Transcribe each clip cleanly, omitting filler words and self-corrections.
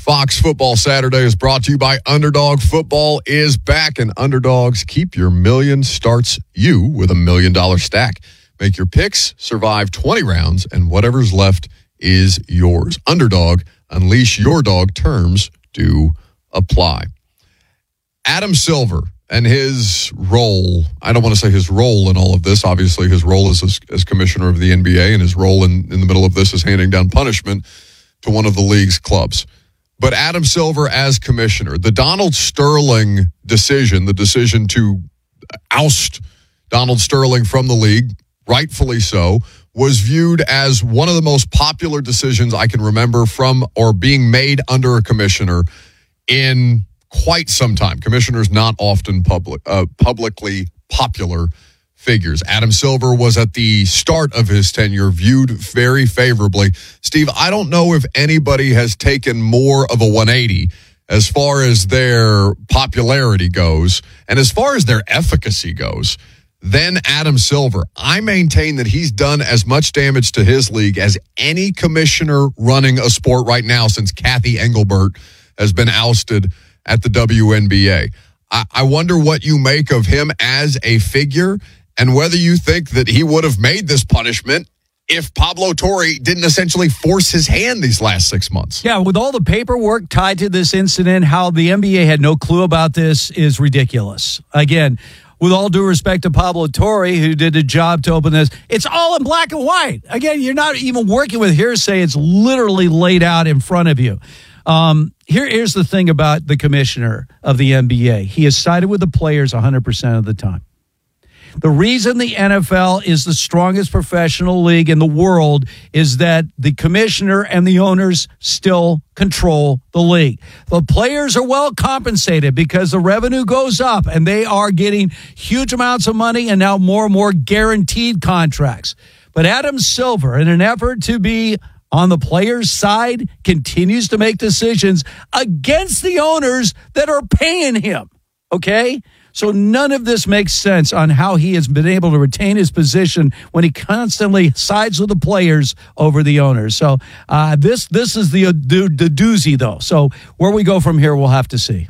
Fox Football Saturday is brought to you by Underdog. Football is back, and Underdogs keep your million starts you with $1 million stack. Make your picks, survive 20 rounds, and whatever's left is yours. Underdog, unleash your dog. Terms do apply. Adam Silver and his role, I don't want to say his role in all of this. Obviously, his role is as commissioner of the NBA, and his role in the middle of this is handing down punishment to one of the league's clubs. But Adam Silver as commissioner, the Donald Sterling decision, the decision to oust Donald Sterling from the league, rightfully so, was viewed as one of the most popular decisions I can remember from or being made under a commissioner in quite some time. Commissioners not often publicly popular figures. Adam Silver was at the start of his tenure viewed very favorably. Steve, I don't know if anybody has taken more of a 180 as far as their popularity goes and as far as their efficacy goes than Adam Silver. I maintain that he's done as much damage to his league as any commissioner running a sport right now since Kathy Engelbert has been ousted at the WNBA. I wonder what you make of him as a figure and whether you think that he would have made this punishment if Pablo Torre didn't essentially force his hand these last 6 months. Yeah, with all the paperwork tied to this incident, how the NBA had no clue about this is ridiculous. Again, with all due respect to Pablo Torre, who did a job to open this, it's all in black and white. Again, you're not even working with hearsay. It's literally laid out in front of you. Here's the thing about the commissioner of the NBA. He has sided with the players 100% of the time. The reason the NFL is the strongest professional league in the world is that the commissioner and the owners still control the league. The players are well compensated because the revenue goes up and they are getting huge amounts of money and now more and more guaranteed contracts. But Adam Silver, in an effort to be on the players' side, continues to make decisions against the owners that are paying him. Okay? So none of this makes sense on how he has been able to retain his position when he constantly sides with the players over the owners. So this is the doozy, though. So where we go from here, we'll have to see.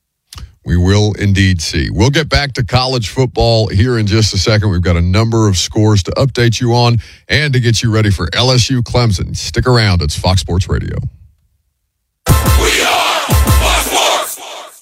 We will indeed see. We'll get back to college football here in just a second. We've got a number of scores to update you on and to get you ready for LSU Clemson. Stick around. It's Fox Sports Radio. We are Fox Sports.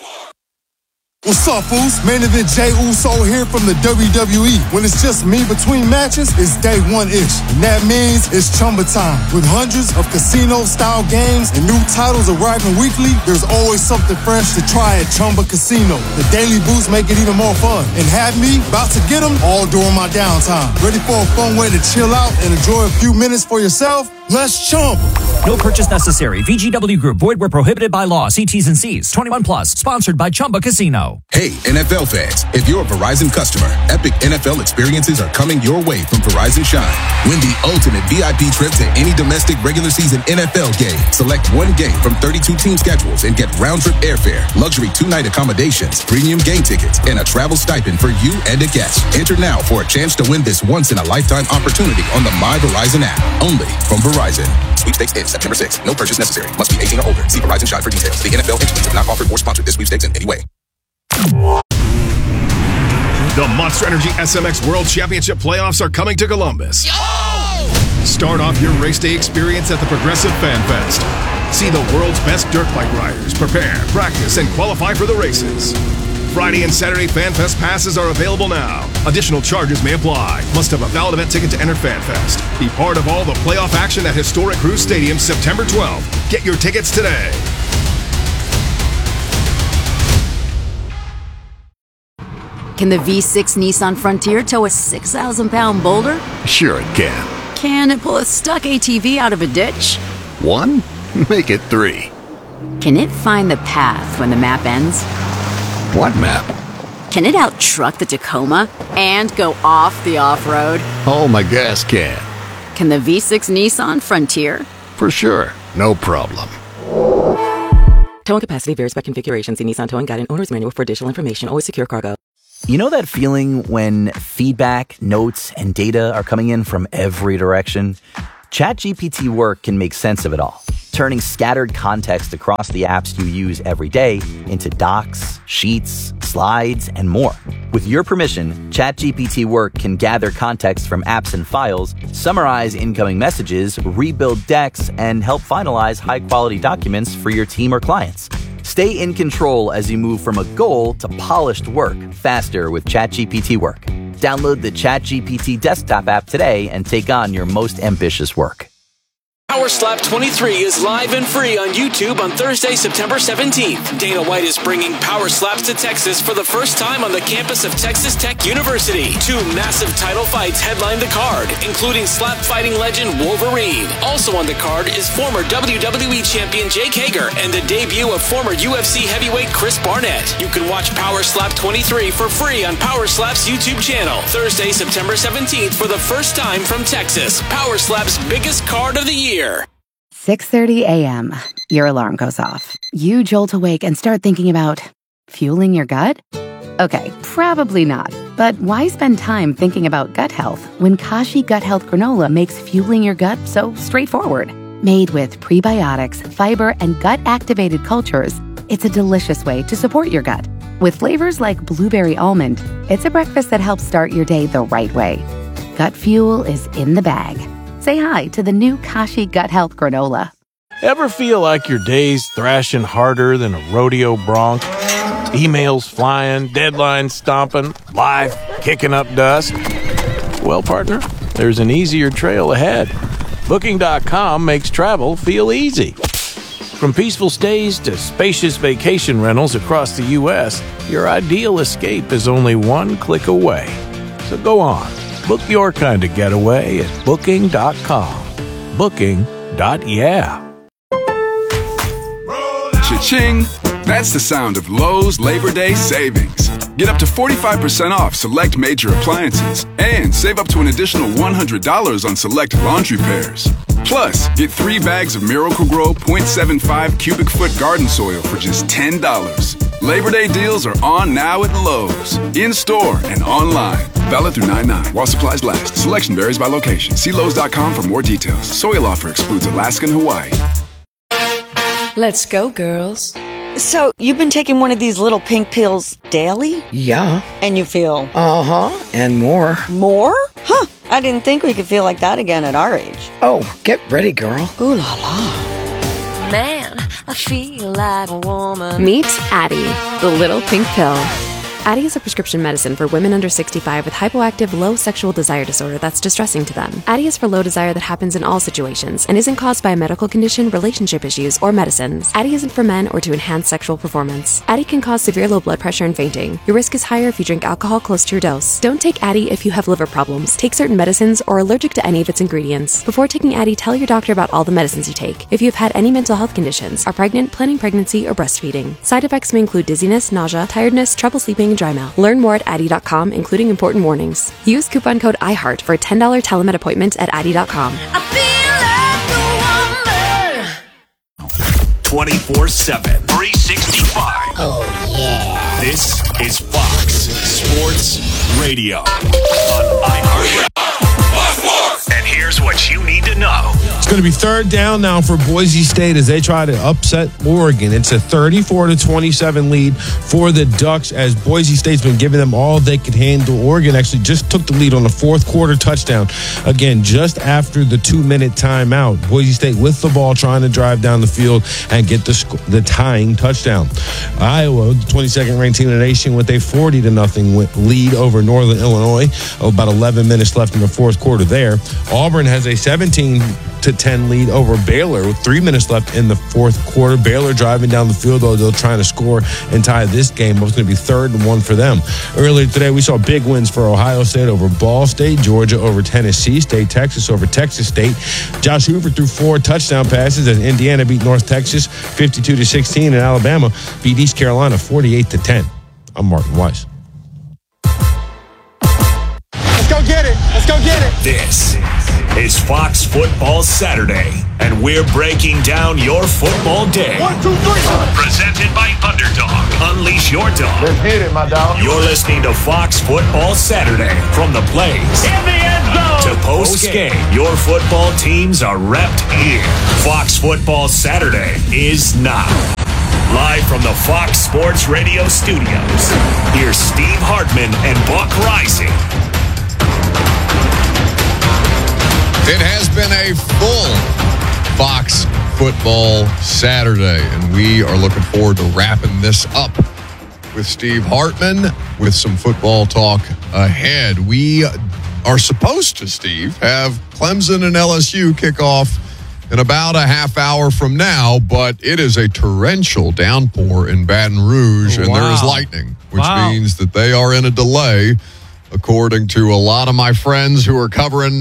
What's up, fools? Main event Jey Uso here from the WWE. When it's just me between matches, it's day one-ish. And that means it's Chumba time. With hundreds of casino-style games and new titles arriving weekly, there's always something fresh to try at Chumba Casino. The daily boosts make it even more fun. And have me about to get them all during my downtime. Ready for a fun way to chill out and enjoy a few minutes for yourself? Let's Chumba. No purchase necessary. VGW Group. Void where prohibited by law. See T's and C's. 21 plus. Sponsored by Chumba Casino. Hey, NFL fans. If you're a Verizon customer, epic NFL experiences are coming your way from Verizon Shine. Win the ultimate VIP trip to any domestic regular season NFL game. Select one game from 32 team schedules and get round-trip airfare, luxury 2-night accommodations, premium game tickets, and a travel stipend for you and a guest. Enter now for a chance to win this once-in-a-lifetime opportunity on the My Verizon app. Only from Verizon. Sweepstakes ends September 6th. No purchase necessary. Must be 18 or older. See Verizon Shine for details. The NFL entities have not offered or sponsored this sweepstakes in any way. The Monster Energy SMX World Championship playoffs are coming to Columbus. Start off your race day experience at the Progressive Fan Fest. See the world's best dirt bike riders prepare, practice, and qualify for the races. Friday and Saturday Fan Fest passes are available now. Additional charges may apply. Must have a valid event ticket to enter Fan Fest. Be part of all the playoff action at Historic Cruise Stadium September 12th. Get your tickets today. Can the V6 Nissan Frontier tow a 6,000-pound boulder? Sure it can. Can it pull a stuck ATV out of a ditch? 1? Make it 3. Can it find the path when the map ends? What map? Can it out-truck the Tacoma and go off the off-road? Oh, my gas can. Can the V6 Nissan Frontier? For sure. No problem. Towing capacity varies by configuration. See Nissan Towing Guide and Owner's Manual for additional information. Always secure cargo. You know that feeling when feedback, notes, and data are coming in from every direction? ChatGPT Work can make sense of it all, turning scattered context across the apps you use every day into docs, sheets, slides, and more. With your permission, ChatGPT Work can gather context from apps and files, summarize incoming messages, rebuild decks, and help finalize high-quality documents for your team or clients. Stay in control as you move from a goal to polished work faster with ChatGPT Work. Download the ChatGPT desktop app today and take on your most ambitious work. Power Slap 23 is live and free on YouTube on Thursday, September 17th. Dana White is bringing Power Slaps to Texas for the first time on the campus of Texas Tech University. 2 massive title fights headline the card, including slap fighting legend Wolverine. Also on the card is former WWE champion Jake Hager and the debut of former UFC heavyweight Chris Barnett. You can watch Power Slap 23 for free on Power Slap's YouTube channel. Thursday, September 17th for the first time from Texas. Power Slap's biggest card of the year. 6:30 a.m. Your alarm goes off. You jolt awake and start thinking about fueling your gut? Okay, probably not. But why spend time thinking about gut health when Kashi Gut Health Granola makes fueling your gut so straightforward? Made with prebiotics, fiber, and gut-activated cultures, it's a delicious way to support your gut. With flavors like blueberry almond, it's a breakfast that helps start your day the right way. Gut fuel is in the bag. Say hi to the new Kashi Gut Health Granola. Ever feel like your day's thrashing harder than a rodeo bronc? Emails flying, deadlines stomping, life kicking up dust? Well, partner, there's an easier trail ahead. Booking.com makes travel feel easy. From peaceful stays to spacious vacation rentals across the U.S., your ideal escape is only one click away. So go on. Book your kind of getaway at Booking.com. Booking.yeah. Cha-ching! That's the sound of Lowe's Labor Day savings. Get up to 45% off select major appliances and save up to an additional $100 on select laundry pairs. Plus, get 3 bags of Miracle-Gro 0.75 cubic foot garden soil for just $10. Labor Day deals are on now at Lowe's, in-store and online. Valid through 9/9 while supplies last. Selection varies by location. See Lowe's.com for more details. Soil offer excludes Alaska and Hawaii. Let's go, girls. So, you've been taking one of these little pink pills daily? Yeah. And you feel? Uh-huh. And more. More? Huh. I didn't think we could feel like that again at our age. Oh, get ready, girl. Ooh la la. Man, I feel like a woman. Meet Addie, the little pink pill. Addie is a prescription medicine for women under 65 with hypoactive low sexual desire disorder that's distressing to them. Addie is for low desire that happens in all situations and isn't caused by a medical condition, relationship issues, or medicines. Addie isn't for men or to enhance sexual performance. Addie can cause severe low blood pressure and fainting. Your risk is higher if you drink alcohol close to your dose. Don't take Addie if you have liver problems, take certain medicines, or are allergic to any of its ingredients. Before taking Addie, tell your doctor about all the medicines you take. If you have had any mental health conditions, are pregnant, planning pregnancy, or breastfeeding. Side effects may include dizziness, nausea, tiredness, trouble sleeping, and dry mouth. Learn more at Addie.com, including important warnings. Use coupon code IHEART for a $10 telemed appointment at Addie.com. 24/7, 365. Oh, yeah. This is Fox Sports Radio on iHeartRadio. And here's what you need to know. It's going to be third down now for Boise State as they try to upset Oregon. It's a 34-27 lead for the Ducks as Boise State's been giving them all they could handle. Oregon actually just took the lead on the fourth quarter touchdown. Again, just after the 2-minute timeout. Boise State with the ball trying to drive down the field and get the tying touchdown. Iowa, the 22nd ranked team in the nation, with a 40-0 lead over Northern Illinois. About 11 minutes left in the fourth quarter there. Auburn has a 17-10 lead over Baylor with 3 minutes left in the fourth quarter. Baylor driving down the field, though they're trying to score and tie this game. It's going to be 3rd and 1 for them. Earlier today, we saw big wins for Ohio State over Ball State, Georgia over Tennessee State, Texas over Texas State. Josh Hoover threw 4 touchdown passes as Indiana beat North Texas 52-16, and Alabama beat East Carolina 48-10. I'm Martin Weiss. Let's go get it. Let's go get it. This is Fox Football Saturday, and we're breaking down your football day. 1, 2, 3. Presented by Underdog. Unleash your dog. Let's hit it, my dog. You're listening to Fox Football Saturday, from the plays in the end zone to post-game. Your football teams are repped here. Fox Football Saturday is now. Live from the Fox Sports Radio studios, here's Steve Hartman and Buck Rising. It has been a full Fox Football Saturday, and we are looking forward to wrapping this up with Steve Hartman with some football talk ahead. We are supposed to, Steve, have Clemson and LSU kick off in about a half hour from now, but it is a torrential downpour in Baton Rouge, and there is lightning, which means that they are in a delay, according to a lot of my friends who are covering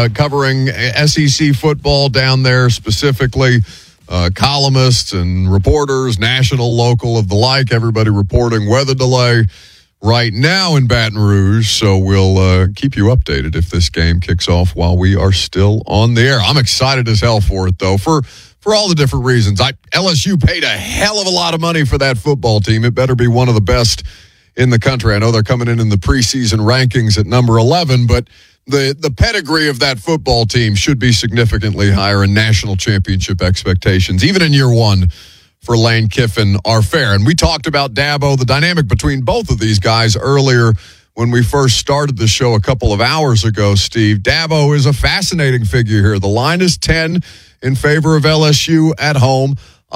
SEC football down there, specifically columnists and reporters, national, local, of the like, everybody reporting weather delay right now in Baton Rouge. So we'll keep you updated if this game kicks off while we are still on the air. I'm excited as hell for it, though, for all the different reasons. LSU paid a hell of a lot of money for that football team. It better be one of the best in the country. I know they're coming in the preseason rankings at number 11, but the pedigree of that football team should be significantly higher, and national championship expectations, even in year one, for Lane Kiffin are fair. And we talked about Dabo, the dynamic between both of these guys earlier when we first started the show a couple of hours ago, Steve. Dabo is a fascinating figure here. The line is 10 in favor of LSU at home.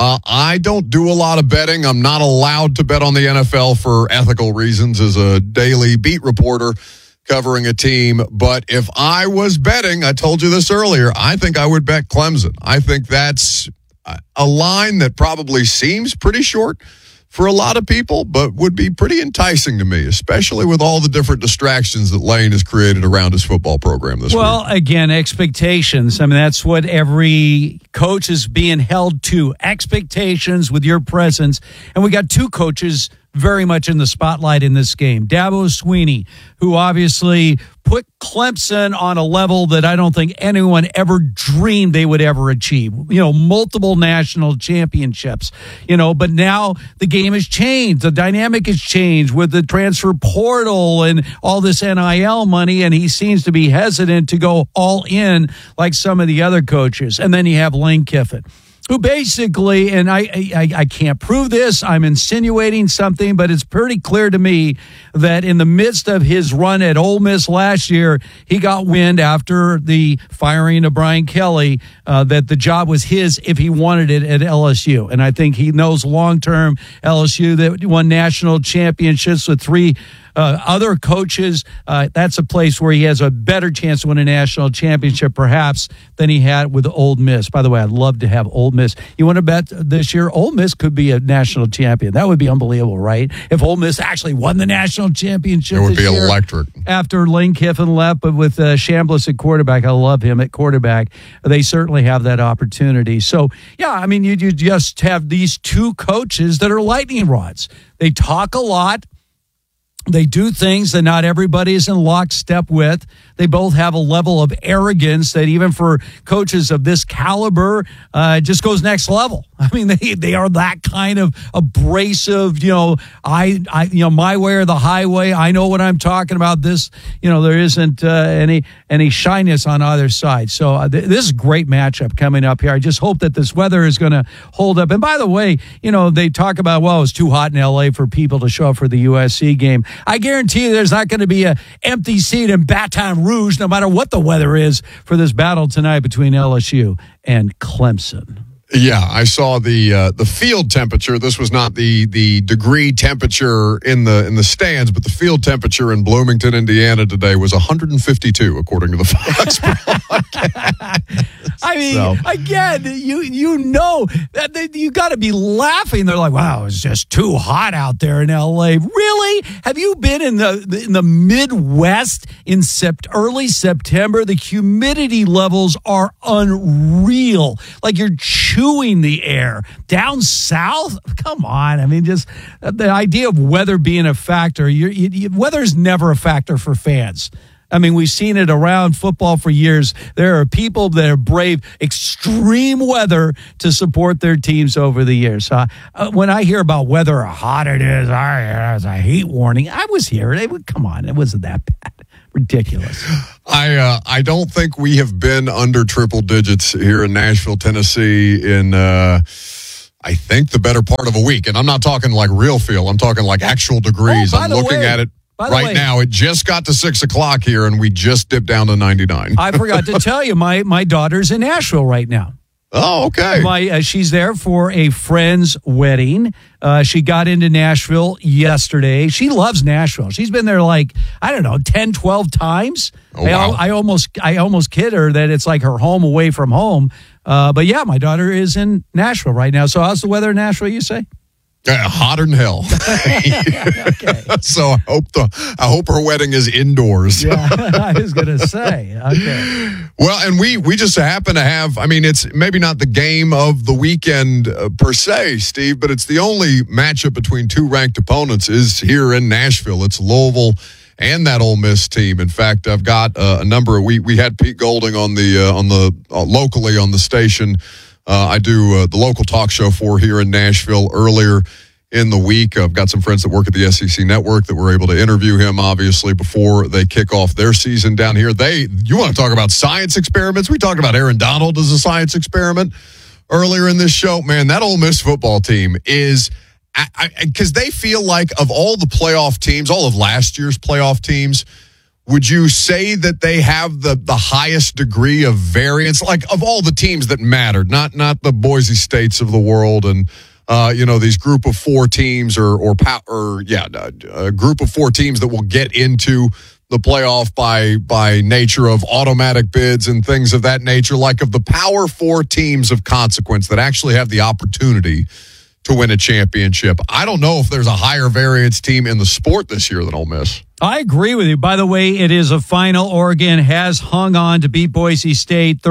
I don't do a lot of betting. I'm not allowed to bet on the NFL for ethical reasons as a daily beat reporter covering a team. But if I was betting, I told you this earlier, I think I would bet Clemson. I think that's a line that probably seems pretty short for a lot of people, but would be pretty enticing to me, especially with all the different distractions that Lane has created around his football program this week. Well, again, expectations. I mean, that's what every coach is being held to. Expectations with your presence. And we got two coaches very much in the spotlight in this game. Dabo Swinney, who obviously put Clemson on a level that I don't think anyone ever dreamed they would ever achieve. Multiple national championships, but now the game has changed. The dynamic has changed with the transfer portal and all this NIL money, and he seems to be hesitant to go all in like some of the other coaches. And then you have Lane Kiffin, who basically, and I can't prove this, I'm insinuating something, but it's pretty clear to me that in the midst of his run at Ole Miss last year, he got wind after the firing of Brian Kelly that the job was his if he wanted it at LSU. And I think he knows long-term LSU that won national championships with three other coaches. That's a place where he has a better chance to win a national championship, perhaps, than he had with Ole Miss. By the way, I'd love to have Ole Miss. You want to bet this year? Ole Miss could be a national champion. That would be unbelievable, right? If Ole Miss actually won the national championship, it would be electric. After Lane Kiffin left, but with Chambliss at quarterback, I love him at quarterback. They certainly have that opportunity. So, yeah, I mean, you just have these two coaches that are lightning rods. They talk a lot. They do things that not everybody is in lockstep with. They both have a level of arrogance that even for coaches of this caliber, just goes next level. I mean, they are that kind of abrasive, my way or the highway. I know what I'm talking about. This, there isn't any shyness on either side. So this is a great matchup coming up here. I just hope that this weather is going to hold up. And by the way, they talk about, well, it's too hot in L.A. for people to show up for the USC game. I guarantee you there's not going to be an empty seat in Baton Rouge, no matter what the weather is, for this battle tonight between LSU and Clemson. Yeah, I saw the field temperature. This was not the degree temperature in the stands, but the field temperature in Bloomington, Indiana today was 152, according to the Fox broadcast. I mean, again, that you got to be laughing. They're like, "Wow, it's just too hot out there in L.A." Really? Have you been in the Midwest in early September? The humidity levels are unreal. Like you're chewing the air. Down south? Come on. I mean, just the idea of weather being a factor. Weather's never a factor for fans. I mean, we've seen it around football for years. There are people that are brave extreme weather to support their teams over the years. When I hear about weather, how hot it is, there's a heat warning. I was here. Come on, it wasn't that bad. Ridiculous. I don't think we have been under triple digits here in Nashville, Tennessee in, I think, the better part of a week. And I'm not talking like real feel. I'm talking like actual degrees. I'm looking at it right now. It just got to 6 o'clock here, and we just dipped down to 99. I forgot to tell you, my daughter's in Nashville right now. Oh, okay. She's there for a friend's wedding. She got into Nashville yesterday. She loves Nashville. She's been there 10, 12 times. Oh, wow. I almost kid her that it's like her home away from home. But yeah, my daughter is in Nashville right now. So how's the weather in Nashville, you say? Hotter than hell. Okay. So I hope her wedding is indoors. Yeah, I was going to say. Okay. Well, and we just happen to have, it's maybe not the game of the weekend per se, Steve, but it's the only matchup between two ranked opponents is here in Nashville. It's Louisville and that Ole Miss team. In fact, I've got a number. We had Pete Golding on the locally on the station. I do the local talk show for here in Nashville earlier in the week. I've got some friends that work at the SEC Network that were able to interview him, obviously, before they kick off their season down here. You want to talk about science experiments? We talked about Aaron Donald as a science experiment earlier in this show. Man, that Ole Miss football team is, because they feel like of all the playoff teams, all of last year's playoff teams, would you say that they have the highest degree of variance, like of all the teams that mattered, not the Boise States of the world and these group of four teams a group of four teams that will get into the playoff by nature of automatic bids and things of that nature, like of the Power Four teams of consequence that actually have the opportunity to win a championship. I don't know if there's a higher variance team in the sport this year than Ole Miss. I agree with you. By the way, it is a final. Oregon has hung on to beat Boise State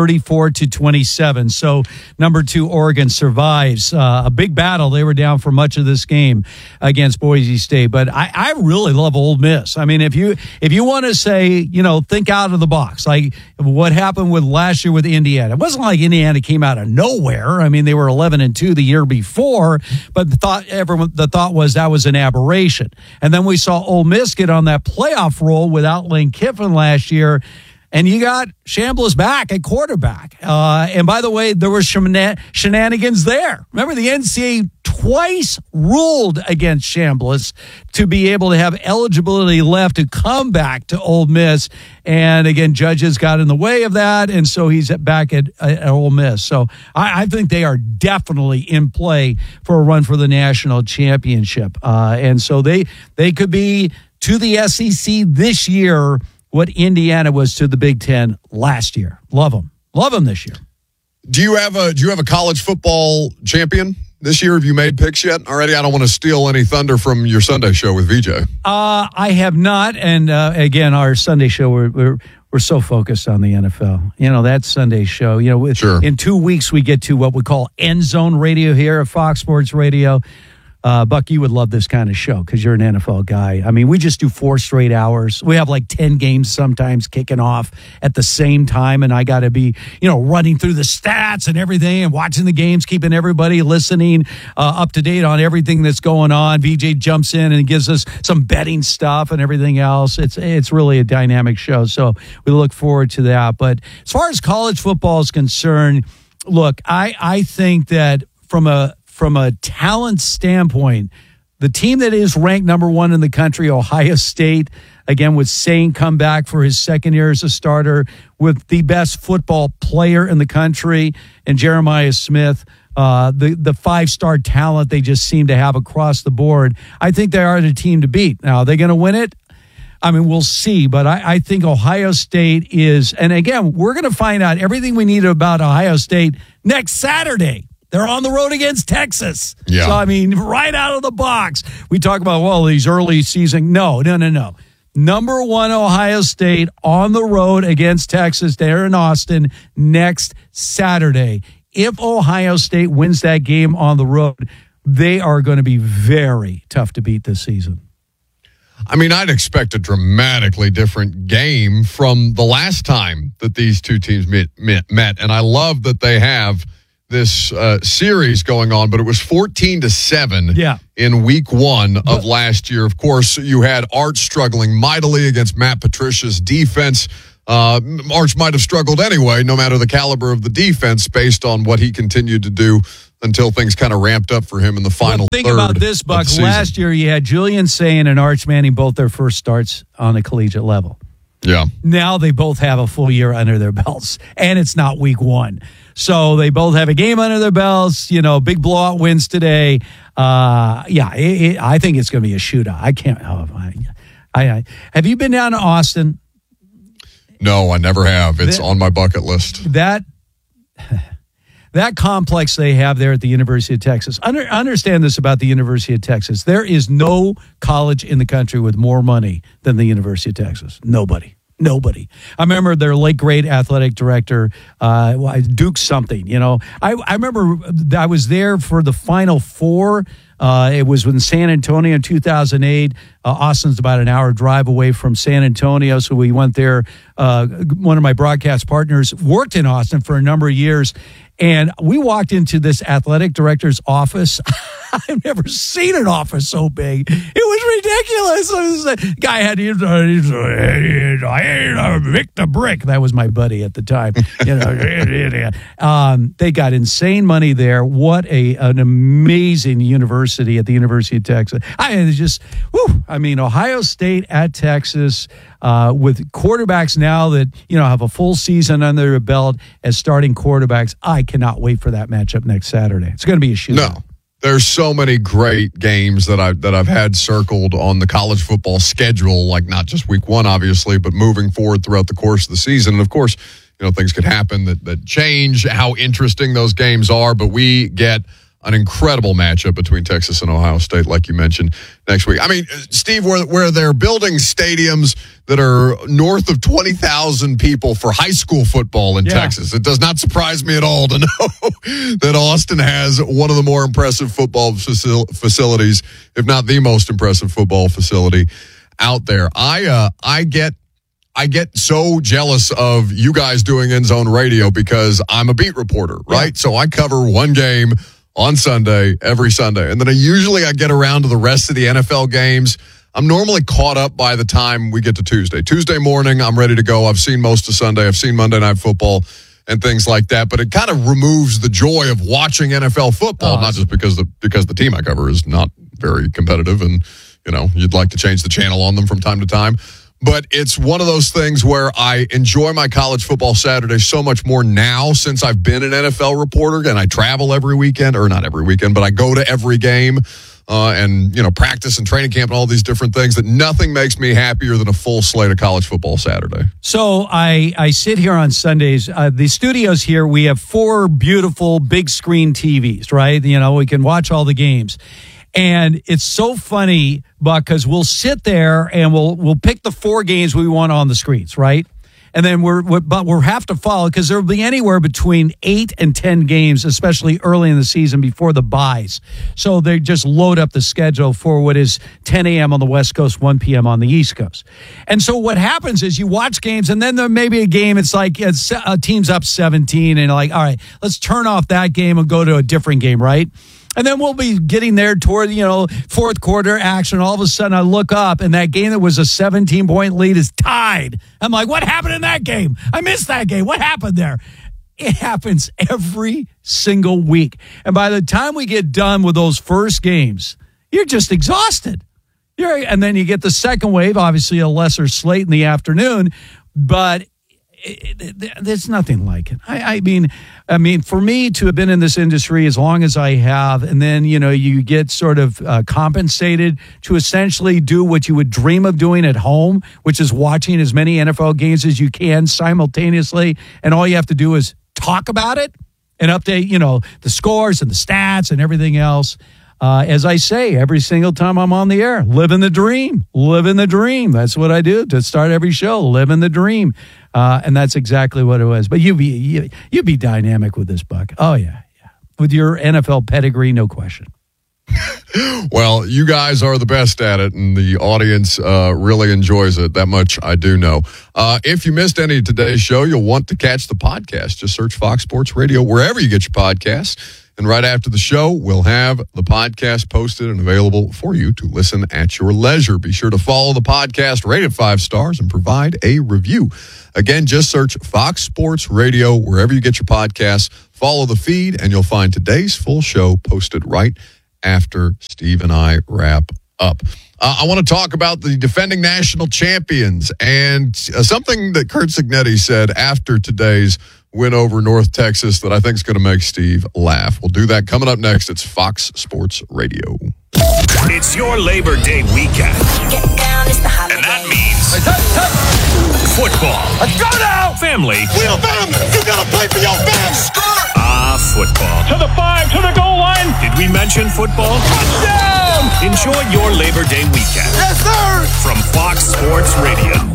34-27. So number 2 Oregon survives a big battle. They were down for much of this game against Boise State. But I really love Ole Miss. If you want to say, think out of the box, like what happened with last year with Indiana. It wasn't like Indiana came out of nowhere. They were 11-2 the year before, but the thought was that was an aberration. And then we saw Ole Miss get on that playoff role without Lane Kiffin last year, and you got Chambliss back at quarterback. And by the way, there were shenanigans there. Remember, the NCAA twice ruled against Chambliss to be able to have eligibility left to come back to Ole Miss. And again, judges got in the way of that, and so he's back at Ole Miss. So I think they are definitely in play for a run for the national championship. And so they could be to the SEC this year what Indiana was to the Big Ten last year. Love them this year. Do you have a college football champion this year? Have you made picks yet already? I don't want to steal any thunder from your Sunday show with VJ. I have not, and again, our Sunday show we're so focused on the NFL. That Sunday show. Sure. In 2 weeks we get to what we call End Zone Radio here at Fox Sports Radio. Buck, you would love this kind of show because you're an NFL guy. We just do 4 straight hours. We have like 10 games sometimes kicking off at the same time, and I got to be, running through the stats and everything and watching the games, keeping everybody listening up to date on everything that's going on. VJ jumps in and gives us some betting stuff and everything else. It's really a dynamic show, so we look forward to that. But as far as college football is concerned, look, I think that from a talent standpoint, the team that is ranked number 1 in the country, Ohio State, again, with Saint come back for his second year as a starter, with the best football player in the country, and Jeremiah Smith, the 5-star talent they just seem to have across the board. I think they are the team to beat. Now, are they going to win it? We'll see, but I think Ohio State is, and again, we're going to find out everything we need about Ohio State next Saturday. They're on the road against Texas. Yeah. So, right out of the box, we talk about, these early season. No. Number 1, Ohio State on the road against Texas there in Austin next Saturday. If Ohio State wins that game on the road, they are going to be very tough to beat this season. I'd expect a dramatically different game from the last time that these two teams met. And I love that they have this series going on, but it was 14-7 in week 1 of last year. Of course, you had Arch struggling mightily against Matt Patricia's defense. Arch might have struggled anyway, no matter the caliber of the defense, based on what he continued to do until things kind of ramped up for him in the final think third about this, Buck. Last year, you had Julian Sayin and Arch Manning, both their first starts on a collegiate level. Yeah. Now they both have a full year under their belts, and it's not week 1. So they both have a game under their belts, big blowout wins today. I think it's going to be a shootout. I can't. Have you been down to Austin? No, I never have. It's on my bucket list. That complex they have there at the University of Texas. Understand this about the University of Texas. There is no college in the country with more money than the University of Texas. Nobody. I remember their late great athletic director, Duke something. I remember I was there for the Final Four. It was in San Antonio in 2008. Austin's about an hour drive away from San Antonio, so we went there. One of my broadcast partners worked in Austin for a number of years, and we walked into this athletic director's office. I've never seen an office so big. It was ridiculous. The guy had Victor Brick. That was my buddy at the time. They got insane money there. What an amazing university at the University of Texas. Ohio State at Texas with quarterbacks now that have a full season under their belt as starting quarterbacks. I cannot wait for that matchup next Saturday. It's going to be a shootout. No. There's so many great games that I've had circled on the college football schedule, like not just week 1, obviously, but moving forward throughout the course of the season. And of course, things could happen that change how interesting those games are, but we get an incredible matchup between Texas and Ohio State, like you mentioned, next week. Steve, where they're building stadiums that are north of 20,000 people for high school football in Texas, it does not surprise me at all to know that Austin has one of the more impressive football facilities, if not the most impressive football facility out there. I get so jealous of you guys doing End Zone Radio because I'm a beat reporter, right? Yeah. So I cover one game on Sunday, every Sunday. And then I get around to the rest of the NFL games. I'm normally caught up by the time we get to Tuesday. Tuesday morning, I'm ready to go. I've seen most of Sunday. I've seen Monday Night Football and things like that. But it kind of removes the joy of watching NFL football, not just because the team I cover is not very competitive and, you'd like to change the channel on them from time to time. But it's one of those things where I enjoy my college football Saturday so much more now since I've been an NFL reporter and I travel every weekend, or not every weekend, but I go to every game and, practice and training camp and all these different things, that nothing makes me happier than a full slate of college football Saturday. So I sit here on Sundays. The studios here, we have 4 beautiful big screen TVs, right? We can watch all the games. And it's so funny, Buck, because we'll sit there and we'll pick the 4 games we want on the screens, right? And then we'll have to follow, because there will be anywhere between 8 and 10 games, especially early in the season before the buys. So they just load up the schedule for what is 10 a.m. on the West Coast, 1 p.m. on the East Coast. And so what happens is you watch games, and then there may be a game, it's like a team's up 17, and you're like, all right, let's turn off that game and go to a different game, right? And then we'll be getting there toward, fourth quarter action. All of a sudden, I look up, and that game that was a 17-point lead is tied. I'm like, what happened in that game? I missed that game. What happened there? It happens every single week. And by the time we get done with those first games, you're just exhausted. And then you get the second wave, obviously a lesser slate in the afternoon, but there's nothing like it. I mean, for me to have been in this industry as long as I have, and then, you get sort of compensated to essentially do what you would dream of doing at home, which is watching as many NFL games as you can simultaneously. And all you have to do is talk about it and update, the scores and the stats and everything else. As I say, every single time I'm on the air, living the dream. That's what I do to start every show, living the dream. And that's exactly what it was. But you'd be dynamic with this, Buck. Oh, yeah. With your NFL pedigree, no question. Well, you guys are the best at it, and the audience really enjoys it. That much I do know. If you missed any of today's show, you'll want to catch the podcast. Just search Fox Sports Radio wherever you get your podcasts. And right after the show, we'll have the podcast posted and available for you to listen at your leisure. Be sure to follow the podcast, rate it 5 stars, and provide a review. Again, just search Fox Sports Radio wherever you get your podcasts. Follow the feed, and you'll find today's full show posted right after Steve and I wrap up. I want to talk about the defending national champions and something that Curt Cignetti said after today's win over North Texas that I think is going to make Steve laugh. We'll do that coming up next. It's Fox Sports Radio. It's your Labor Day weekend. And that means football. Let's go now! Family. We are family. You got to play for your family. Football. To the 5, to the goal line. Did we mention football? Touchdown! Enjoy your Labor Day weekend. Yes, sir! From Fox Sports Radio.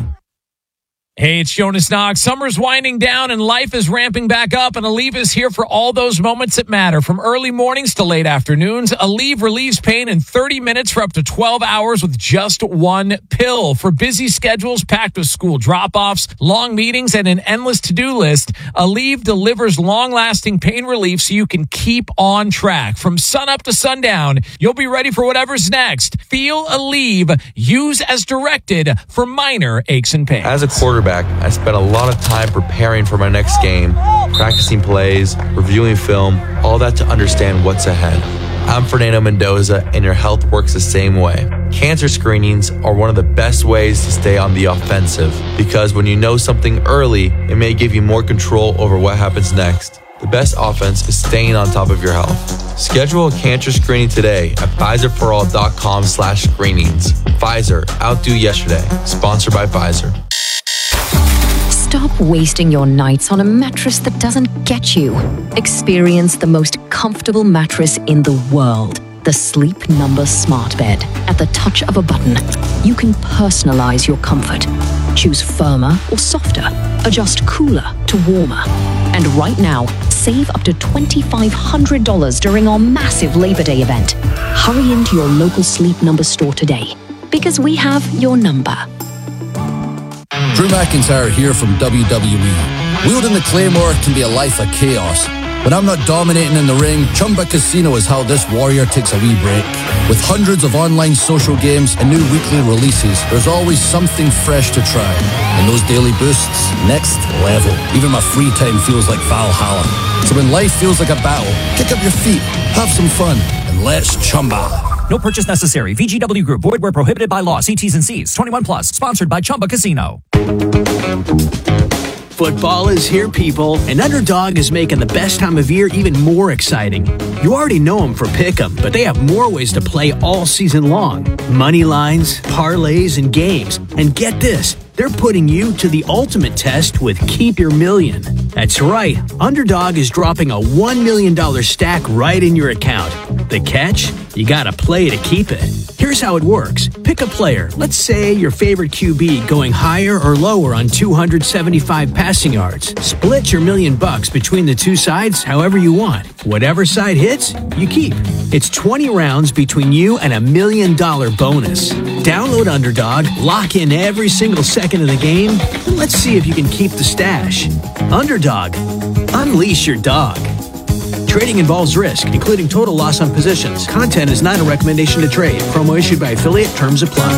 Hey, it's Jonas Knox. Summer's winding down and life is ramping back up, and Aleve is here for all those moments that matter. From early mornings to late afternoons, Aleve relieves pain in 30 minutes for up to 12 hours with just one pill. For busy schedules packed with school drop-offs, long meetings, and an endless to-do list, Aleve delivers long-lasting pain relief so you can keep on track. From sunup to sundown, you'll be ready for whatever's next. Feel Aleve. Use as directed for minor aches and pains. As a quarterback, I spent a lot of time preparing for my next game, practicing plays, reviewing film, all that to understand what's ahead. I'm Fernando Mendoza, and your health works the same way. Cancer screenings are one of the best ways to stay on the offensive, because when you know something early, it may give you more control over what happens next. The best offense is staying on top of your health. Schedule a cancer screening today at PfizerForAll.com/screenings. Pfizer, outdo yesterday. Sponsored by Pfizer. Stop wasting your nights on a mattress that doesn't get you. Experience the most comfortable mattress in the world. The Sleep Number Smart Bed. At the touch of a button, you can personalize your comfort. Choose firmer or softer. Adjust cooler to warmer. And right now, save up to $2,500 during our massive Labor Day event. Hurry into your local Sleep Number store today, because we have your number. Drew McIntyre here from WWE. Wielding the Claymore can be a life of chaos. When I'm not dominating in the ring, Chumba Casino is how this warrior takes a wee break. With hundreds of online social games and new weekly releases, there's always something fresh to try. And those daily boosts, next level. Even my free time feels like Valhalla. So when life feels like a battle, kick up your feet, have some fun, and let's Chumba. No purchase necessary. VGW Group. Void where prohibited by law. See T's and C's. 21 plus. Sponsored by Chumba Casino. Football is here, people, and Underdog is making the best time of year even more exciting. You already know them for Pick'em, but they have more ways to play all season long. Money lines, parlays, and games. And get this, they're putting you to the ultimate test with Keep Your Million. That's right, Underdog is dropping a $1 million stack right in your account. The catch? You gotta play to keep it. Here's how it works. Pick a player. Let's say your favorite QB going higher or lower on 275 passing yards. Split your $1 million between the two sides however you want. Whatever side hits, you keep. It's 20 rounds between you and $1 million bonus. Download Underdog, lock in every single second of the game, and let's see if you can keep the stash. Underdog. Unleash your dog. Trading involves risk, including total loss on positions. Content is not a recommendation to trade. Promo issued by affiliate. Terms apply.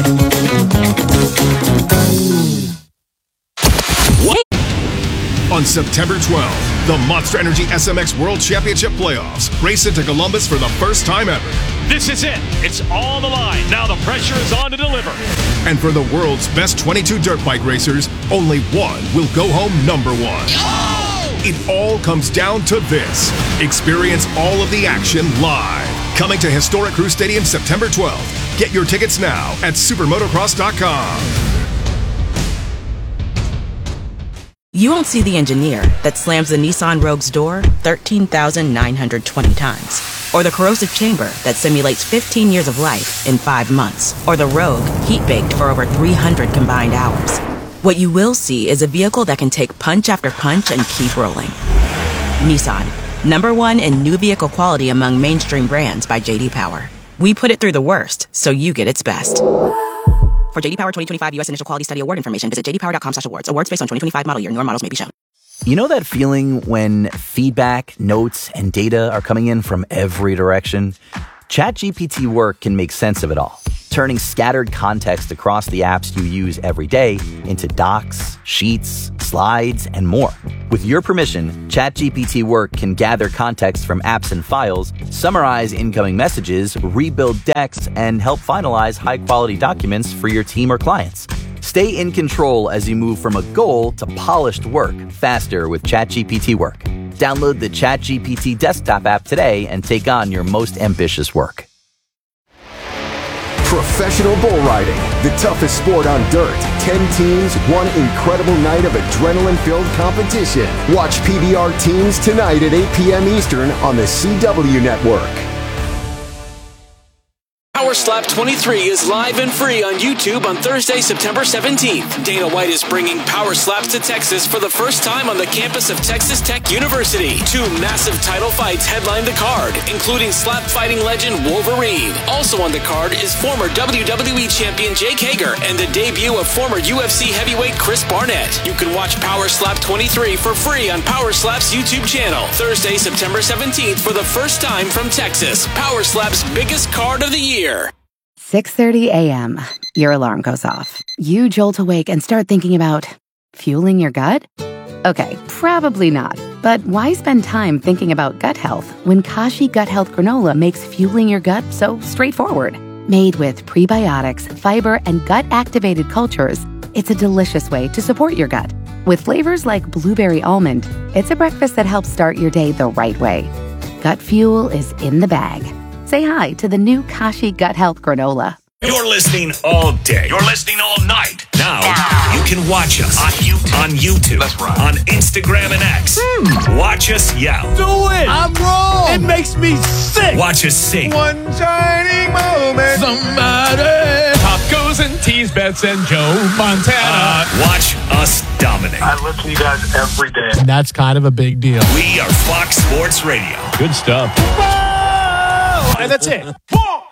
On September 12th, the Monster Energy SMX World Championship Playoffs race into Columbus for the first time ever. This is it. It's all on the line. Now the pressure is on to deliver. And for the world's best 22 dirt bike racers, only one will go home number one. It all comes down to this. Experience all of the action live. Coming to Historic Crew Stadium September 12th. Get your tickets now at supermotocross.com. You won't see the engineer that slams the Nissan Rogue's door 13,920 times. Or the corrosive chamber that simulates 15 years of life in 5 months. Or the Rogue heat-baked for over 300 combined hours. What you will see is a vehicle that can take punch after punch and keep rolling. Nissan, #1 in new vehicle quality among mainstream brands by J.D. Power. We put it through the worst, so you get its best. For JD Power 2025 U.S. Initial Quality Study Award information, visit jdpower.com/awards. Awards based on 2025 model year. Newer models may be shown. You know that feeling when feedback, notes, and data are coming in from every direction? ChatGPT Work can make sense of it all, turning scattered context across the apps you use every day into docs, sheets, slides, and more. With your permission, ChatGPT Work can gather context from apps and files, summarize incoming messages, rebuild decks, and help finalize high-quality documents for your team or clients. Stay in control as you move from a goal to polished work faster with ChatGPT Work. Download the ChatGPT desktop app today and take on your most ambitious work. Professional bull riding, the toughest sport on dirt. 10 teams, one incredible night of adrenaline-filled competition. Watch PBR Teams tonight at 8 p.m. Eastern on the CW Network. Power Slap 23 is live and free on YouTube on Thursday, September 17th. Dana White is bringing Power Slaps to Texas for the first time on the campus of Texas Tech University. 2 massive title fights headline the card, including slap fighting legend Wolverine. Also on the card is former WWE champion Jake Hager and the debut of former UFC heavyweight Chris Barnett. You can watch Power Slap 23 for free on Power Slap's YouTube channel. Thursday, September 17th for the first time from Texas. Power Slap's biggest card of the year. 6:30 a.m. Your alarm goes off. You jolt awake and start thinking about fueling your gut? Okay, probably not. But why spend time thinking about gut health when Kashi Gut Health Granola makes fueling your gut so straightforward? Made with prebiotics, fiber, and gut-activated cultures, it's a delicious way to support your gut. With flavors like blueberry almond, it's a breakfast that helps start your day the right way. Gut fuel is in the bag. Say hi to the new Kashi Gut Health Granola. You're listening all day. You're listening all night. Now you can watch us on YouTube. That's right. On Instagram and X. Watch us yell. Do it. I'm wrong. It makes me sick. Watch us sing. One shining moment. Somebody. Tacos and teas, Bets and Joe Montana. Watch us dominate. I listen to you guys every day. That's kind of a big deal. We are Fox Sports Radio. Good stuff. And that's it. 1,